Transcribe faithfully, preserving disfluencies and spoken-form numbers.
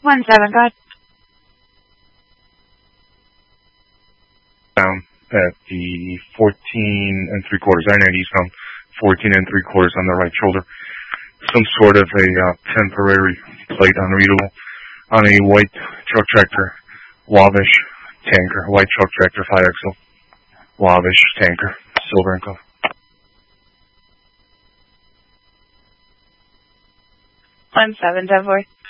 One seven, go ahead. Down at the fourteen and three quarters, I ninety eastbound, fourteen and three quarters on the right shoulder. Some sort of a uh, temporary plate unreadable on a white truck tractor, Wabash tanker, white truck tractor, five axle, Wabash tanker, silver and color. One seven, ten four.